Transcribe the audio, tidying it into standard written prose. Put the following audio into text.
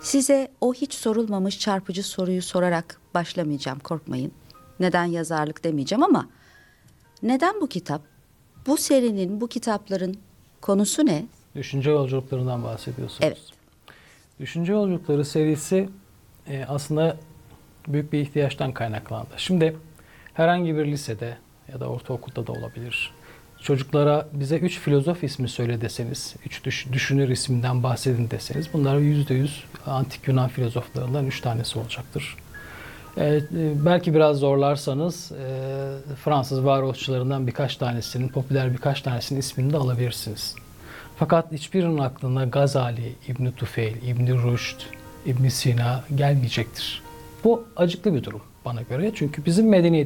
Size o hiç sorulmamış çarpıcı soruyu sorarak başlamayacağım, korkmayın. Neden yazarlık demeyeceğim ama neden bu kitap? Bu serinin, bu kitapların konusu ne? Düşünce yolculuklarından bahsediyorsunuz. Evet. Düşünce yolculukları serisi aslında büyük bir ihtiyaçtan kaynaklandı. Şimdi herhangi bir lisede ya da ortaokulda da olabilir. Çocuklara bize 3 filozof ismi söyle deseniz, 3 düşünür isminden bahsedin deseniz, bunlar %100 antik Yunan filozoflarından 3 tanesi olacaktır. Belki biraz zorlarsanız Fransız varoluşçularından popüler birkaç tanesinin ismini de alabilirsiniz. Fakat hiçbirinin aklına Gazali, İbn Tufeyl, İbn Rüşd, İbn Sina gelmeyecektir. Bu acıklı bir durum bana göre. Çünkü bizim medeniyet